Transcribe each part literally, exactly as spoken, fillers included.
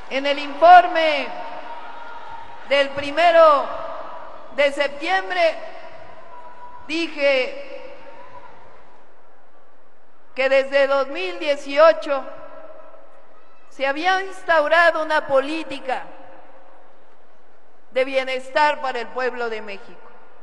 En el informe del primero de septiembre dije que desde dos mil dieciocho se había instaurado una política de bienestar para el pueblo de México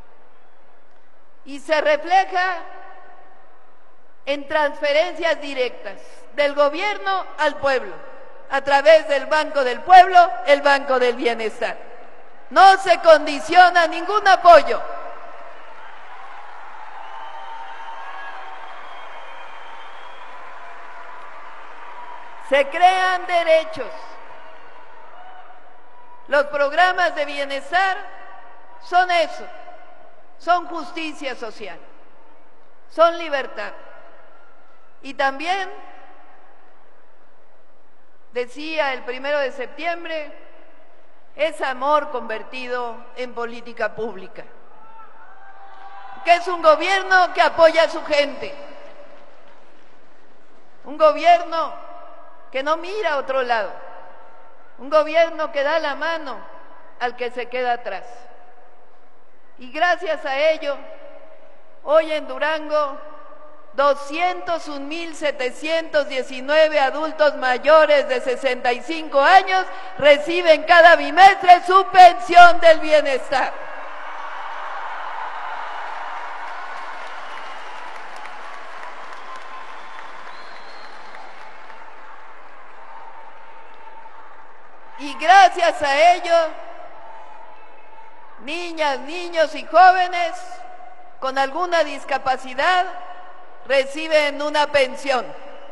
y se refleja en transferencias directas del gobierno al pueblo, a través del Banco del Pueblo, el Banco del Bienestar. No se condiciona ningún apoyo. Se crean derechos. Los programas de bienestar son eso, son justicia social, son libertad. Y también, decía el primero de septiembre, es amor convertido en política pública. Que es un gobierno que apoya a su gente, un gobierno que no mira a otro lado, un gobierno que da la mano al que se queda atrás. Y gracias a ello, hoy en Durango, doscientos un mil setecientos diecinueve adultos mayores de sesenta y cinco años reciben cada bimestre su pensión del bienestar. Y gracias a ello, niñas, niños y jóvenes con alguna discapacidad reciben una pensión.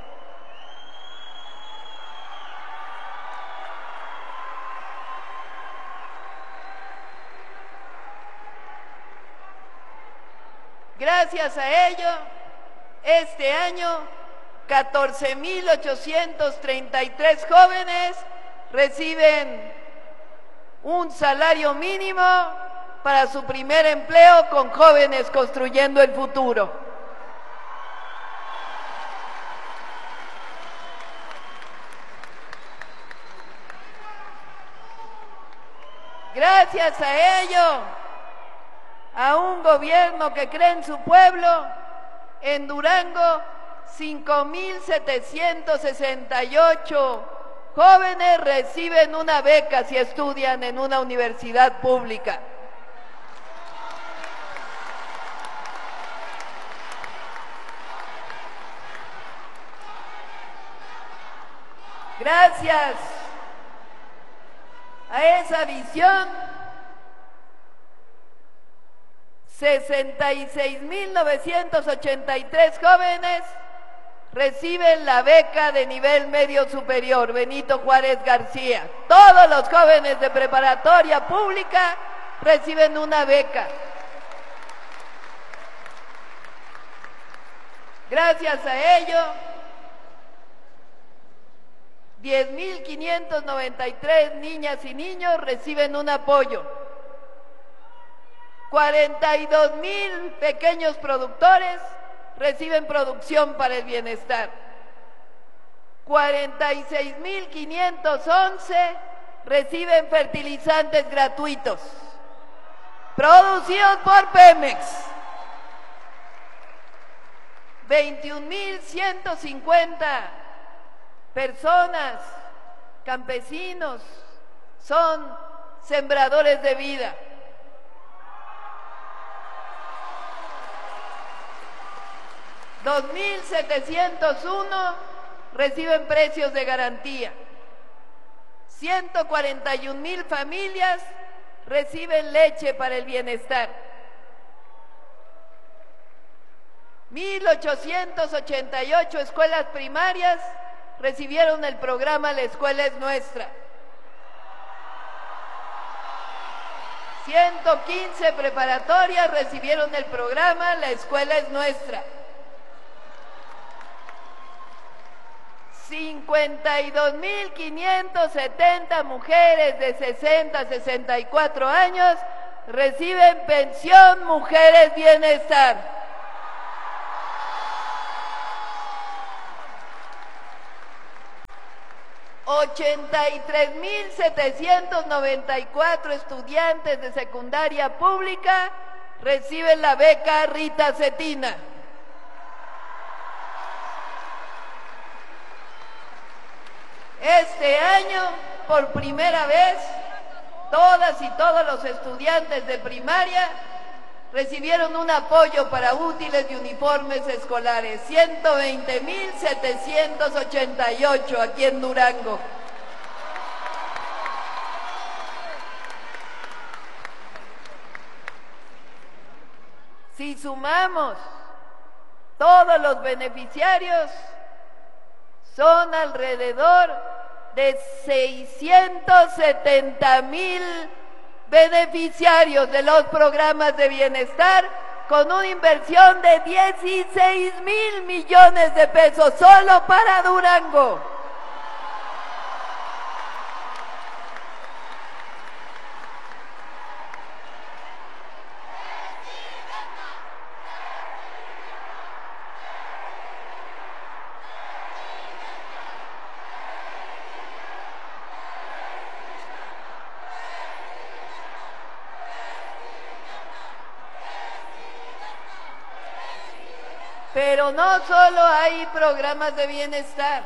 Gracias a ello, este año, catorce mil ochocientos treinta y tres jóvenes reciben un salario mínimo para su primer empleo con Jóvenes Construyendo el Futuro. Gracias a ello, a un gobierno que cree en su pueblo, en Durango, cinco mil setecientos sesenta y ocho jóvenes reciben una beca si estudian en una universidad pública. Gracias a esa visión, sesenta y seis mil novecientos ochenta y tres jóvenes reciben la beca de nivel medio superior Benito Juárez García. Todos los jóvenes de preparatoria pública reciben una beca. Gracias a ello, diez mil quinientos noventa y tres niñas y niños reciben un apoyo. cuarenta y dos mil pequeños productores reciben producción para el bienestar. cuarenta y seis mil quinientos once reciben fertilizantes gratuitos, producidos por Pemex. veintiún mil ciento cincuenta personas, campesinos, son sembradores de vida. dos mil setecientos uno reciben precios de garantía. ciento cuarenta y un mil familias reciben leche para el bienestar. mil ochocientos ochenta y ocho escuelas primarias recibieron el programa La Escuela es Nuestra. ciento quince preparatorias recibieron el programa La Escuela es Nuestra. cincuenta y dos mil quinientos setenta mujeres de sesenta a sesenta y cuatro años reciben pensión Mujeres Bienestar. ochenta y tres mil setecientos noventa y cuatro estudiantes de secundaria pública reciben la beca Rita Cetina. Este año, por primera vez, todas y todos los estudiantes de primaria recibieron un apoyo para útiles y uniformes escolares, ciento veinte mil setecientos ochenta y ocho aquí en Durango. Si sumamos todos los beneficiarios, son alrededor de seiscientos setenta mil beneficiarios de los programas de bienestar, con una inversión de dieciséis mil millones de pesos solo para Durango. Pero no solo hay programas de bienestar.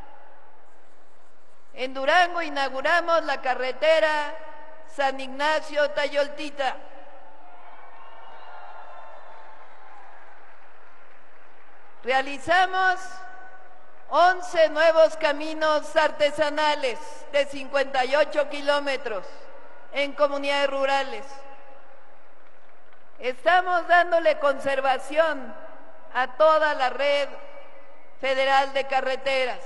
En Durango inauguramos la carretera San Ignacio-Tayoltita. Realizamos once nuevos caminos artesanales de cincuenta y ocho kilómetros en comunidades rurales. Estamos dándole conservación a toda la red federal de carreteras.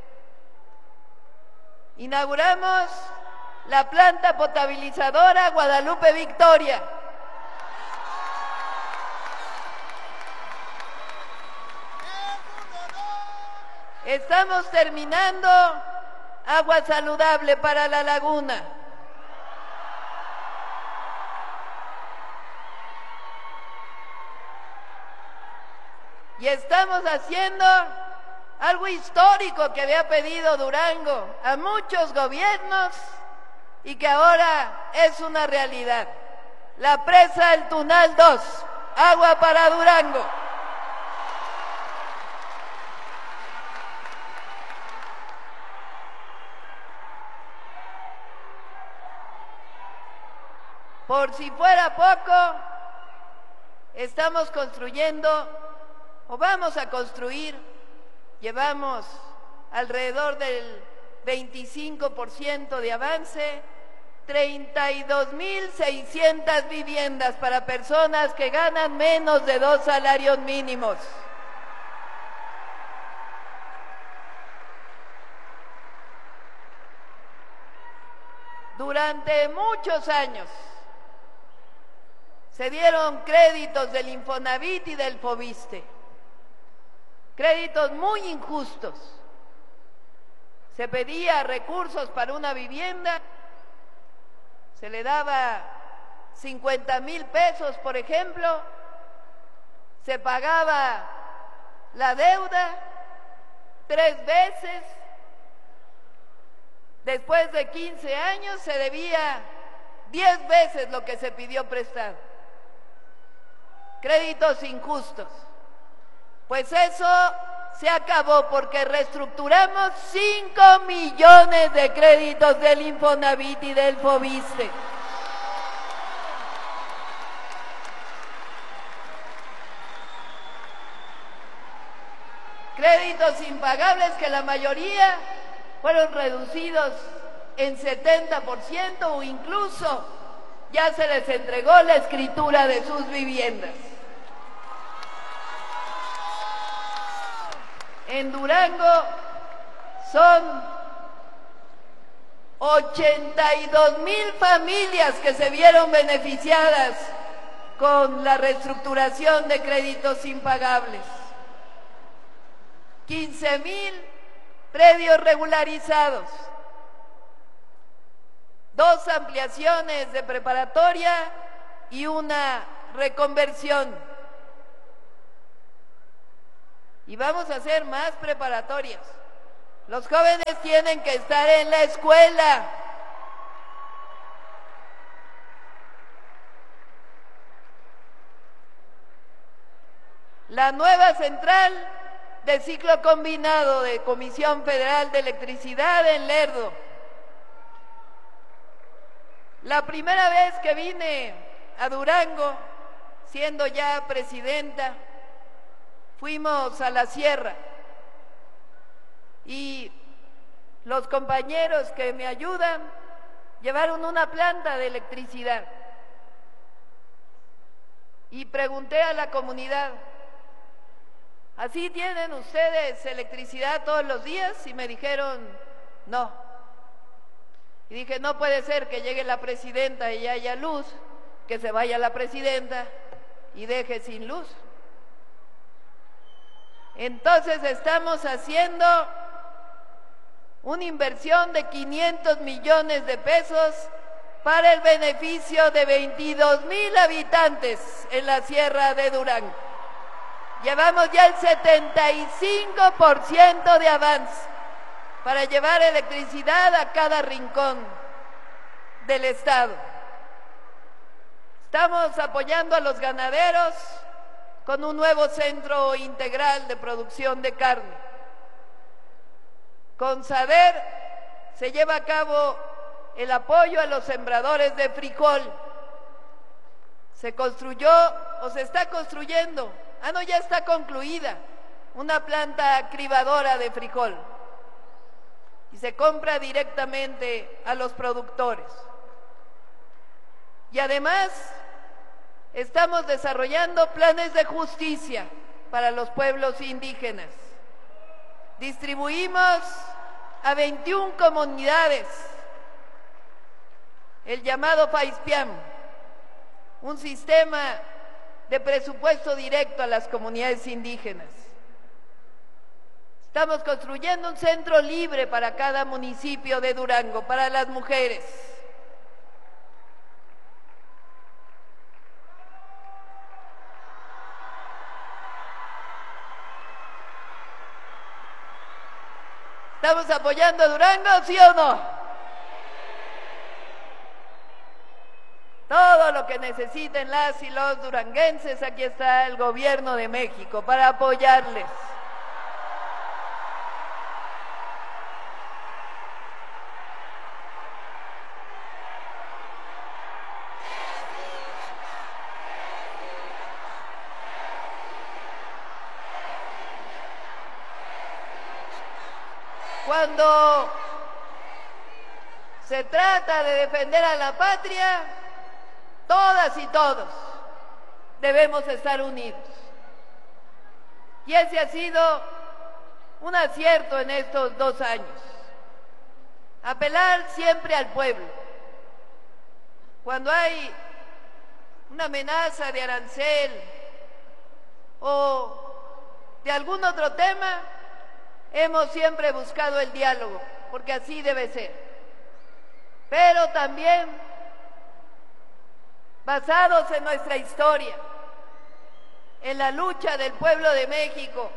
Inauguramos la planta potabilizadora Guadalupe Victoria. Estamos terminando agua saludable para la laguna. Y estamos haciendo algo histórico que había pedido Durango a muchos gobiernos y que ahora es una realidad. La presa El Tunal dos, agua para Durango. Por si fuera poco, estamos construyendo o vamos a construir, llevamos alrededor del veinticinco por ciento de avance, treinta y dos mil seiscientas viviendas para personas que ganan menos de dos salarios mínimos. Durante muchos años se dieron créditos del Infonavit y del Fobiste. Créditos muy injustos. Se pedía recursos para una vivienda, se le daba cincuenta mil pesos, por ejemplo, se pagaba la deuda tres veces, después de quince años se debía diez veces lo que se pidió prestado. Créditos injustos. Pues eso se acabó porque reestructuramos cinco millones de créditos del Infonavit y del Fobiste. Créditos impagables que la mayoría fueron reducidos en setenta por ciento o incluso ya se les entregó la escritura de sus viviendas. En Durango son ochenta y dos mil familias que se vieron beneficiadas con la reestructuración de créditos impagables. quince mil predios regularizados. Dos ampliaciones de preparatoria y una reconversión. Y vamos a hacer más preparatorias. Los jóvenes tienen que estar en la escuela. La nueva central de ciclo combinado de Comisión Federal de Electricidad en Lerdo. La primera vez que vine a Durango, siendo ya presidenta, fuimos a la sierra y los compañeros que me ayudan llevaron una planta de electricidad y pregunté a la comunidad, ¿así tienen ustedes electricidad todos los días? Y me dijeron, no. Y dije, no puede ser que llegue la presidenta y haya luz, que se vaya la presidenta y deje sin luz. Entonces estamos haciendo una inversión de quinientos millones de pesos para el beneficio de veintidós mil habitantes en la Sierra de Durango. Llevamos ya el setenta y cinco por ciento de avance para llevar electricidad a cada rincón del estado. Estamos apoyando a los ganaderos con un nuevo centro integral de producción de carne. Con SADER se lleva a cabo el apoyo a los sembradores de frijol. Se construyó o se está construyendo, ah no, ya está concluida, una planta cribadora de frijol. Y se compra directamente a los productores. Y además estamos desarrollando planes de justicia para los pueblos indígenas. Distribuimos a veintiuna comunidades el llamado FAISPIAM, un sistema de presupuesto directo a las comunidades indígenas. Estamos construyendo un centro libre para cada municipio de Durango, para las mujeres. ¿Estamos apoyando a Durango, sí o no? Todo lo que necesiten las y los duranguenses, aquí está el gobierno de México para apoyarles. Cuando se trata de defender a la patria, todas y todos debemos estar unidos. Y ese ha sido un acierto en estos dos años. Apelar siempre al pueblo. Cuando hay una amenaza de arancel o de algún otro tema, hemos siempre buscado el diálogo, porque así debe ser. Pero también basados en nuestra historia, en la lucha del pueblo de México,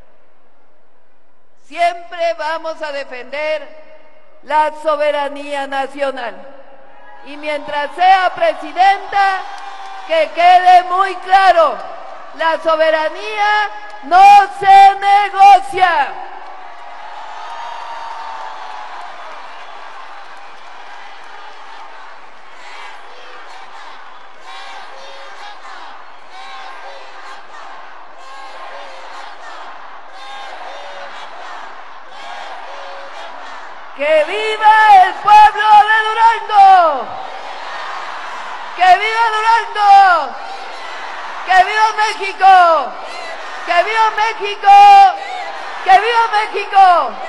siempre vamos a defender la soberanía nacional. Y mientras sea presidenta, que quede muy claro, la soberanía no se negocia. ¡Que viva el pueblo de Durango! ¡Que viva Durango! ¡Que viva México! ¡Que viva México! ¡Que viva México!